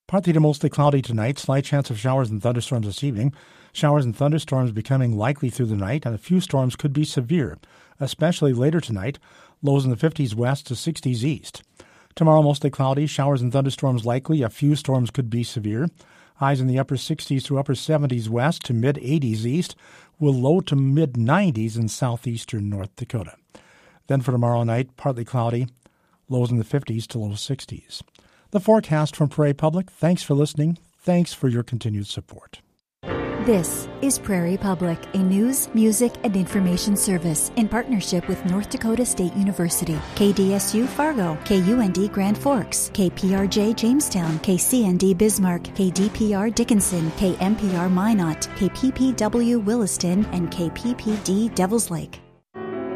Partly to mostly cloudy tonight, slight chance of showers and thunderstorms this evening. Showers and thunderstorms becoming likely through the night, and a few storms could be severe, especially later tonight. Lows in the 50s west to 60s east. Tomorrow, mostly cloudy, showers and thunderstorms likely. A few storms could be severe. Highs in the upper 60s to upper 70s west to mid-80s east, with low to mid-90s in southeastern North Dakota. Then for tomorrow night, partly cloudy, lows in the 50s to low 60s. The forecast from Prairie Public. Thanks for listening. Thanks for your continued support. This is Prairie Public, a news, music, and information service in partnership with North Dakota State University, KDSU Fargo, KUND Grand Forks, KPRJ Jamestown, KCND Bismarck, KDPR Dickinson, KMPR Minot, KPPW Williston, and KPPD Devils Lake.